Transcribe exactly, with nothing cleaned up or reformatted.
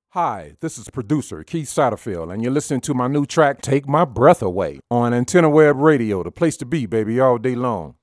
Hi, this is producer Keith Satterfield, and you're listening to my new track, Take My Breath Away, on Antenna Web Radio, the place to be, baby, all day long.